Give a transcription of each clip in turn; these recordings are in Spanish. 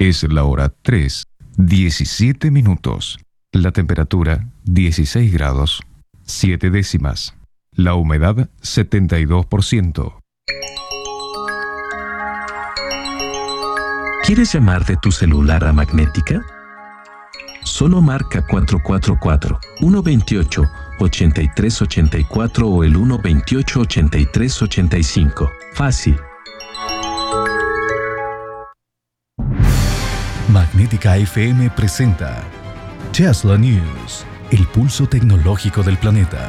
Es la hora 3:17. La temperatura 16 grados, 7 décimas. La humedad 72%. ¿Quieres llamar de tu celular a Magnética? Solo marca 444-128-8384 o el 128-8385. Fácil. Magnética FM presenta Tesla News, el pulso tecnológico del planeta.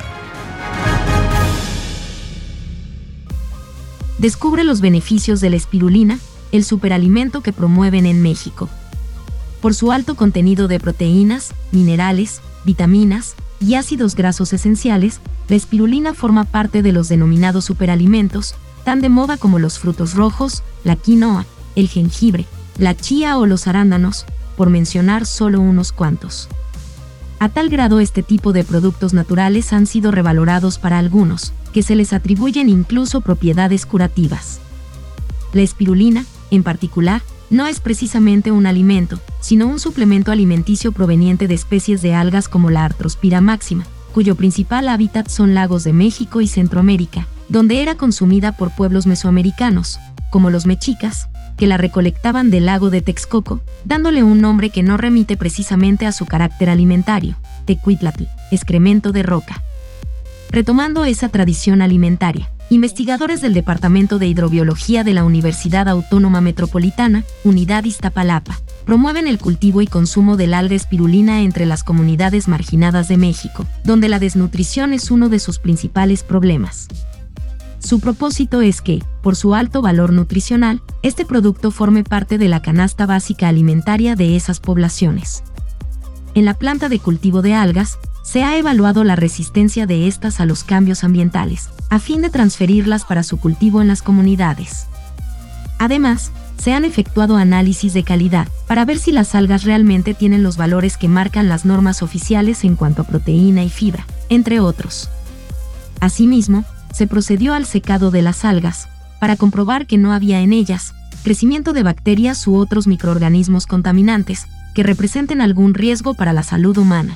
Descubre los beneficios de la espirulina, el superalimento que promueven en México. Por su alto contenido de proteínas, minerales, vitaminas y ácidos grasos esenciales, la espirulina forma parte de los denominados superalimentos, tan de moda como los frutos rojos, la quinoa, el jengibre, la chía o los arándanos, por mencionar solo unos cuantos. A tal grado este tipo de productos naturales han sido revalorados para algunos, que se les atribuyen incluso propiedades curativas. La espirulina, en particular, no es precisamente un alimento, sino un suplemento alimenticio proveniente de especies de algas como la Arthrospira maxima, cuyo principal hábitat son lagos de México y Centroamérica, donde era consumida por pueblos mesoamericanos, como los mexicas, que la recolectaban del lago de Texcoco, dándole un nombre que no remite precisamente a su carácter alimentario, tecuitlatl, excremento de roca. Retomando esa tradición alimentaria, investigadores del Departamento de Hidrobiología de la Universidad Autónoma Metropolitana, Unidad Iztapalapa, promueven el cultivo y consumo del alga espirulina entre las comunidades marginadas de México, donde la desnutrición es uno de sus principales problemas. Su propósito es que, por su alto valor nutricional, este producto forme parte de la canasta básica alimentaria de esas poblaciones. En la planta de cultivo de algas, se ha evaluado la resistencia de estas a los cambios ambientales, a fin de transferirlas para su cultivo en las comunidades. Además, se han efectuado análisis de calidad para ver si las algas realmente tienen los valores que marcan las normas oficiales en cuanto a proteína y fibra, entre otros. Asimismo, se procedió al secado de las algas, para comprobar que no había en ellas crecimiento de bacterias u otros microorganismos contaminantes que representen algún riesgo para la salud humana.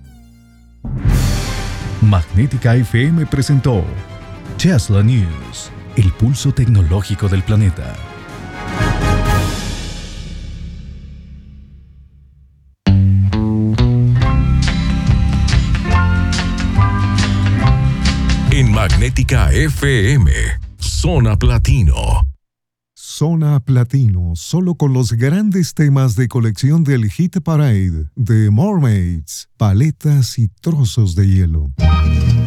Magnética FM presentó Tesla News, el pulso tecnológico del planeta. En Magnética FM, Zona Platino. Zona Platino, solo con los grandes temas de colección del Hit Parade, de Mermaids, Paletas y Trozos de Hielo.